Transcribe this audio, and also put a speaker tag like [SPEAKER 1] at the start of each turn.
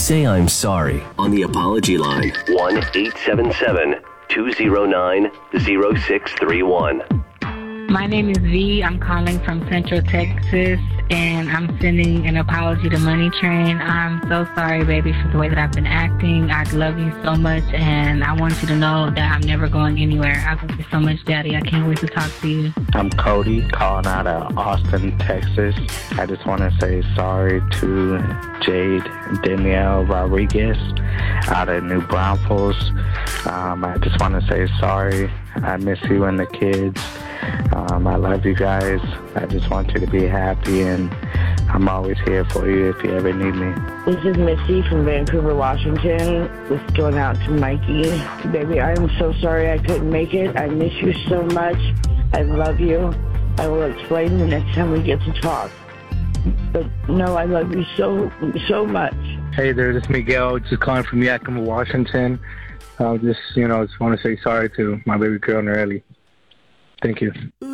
[SPEAKER 1] say I'm sorry.
[SPEAKER 2] On the apology line, 1-877-209-0631.
[SPEAKER 3] My name is V. I'm calling from Central Texas, and I'm sending an apology to Money Train. I'm so sorry, baby, for the way that I've been acting. I love you so much, and I want you to know that I'm never going anywhere. I love you so much, Daddy. I can't wait to talk to you.
[SPEAKER 4] I'm Cody, calling out of Austin, Texas. I just want to say sorry to Jade and Danielle Rodriguez out of New Braunfels. I just want to say sorry. I miss you and the kids. I love you guys. I just want you to be happy, and I'm always here for you if you ever need me.
[SPEAKER 5] This is Missy from Vancouver, Washington. This is going out to Mikey. Baby, I am so sorry I couldn't make it. I miss you so much. I love you. I will explain the next time we get to talk. But no, I love you so much.
[SPEAKER 6] Hey there, this is Miguel, just calling from Yakima, Washington. Just want to say sorry to my baby girl, Norelli. Thank you.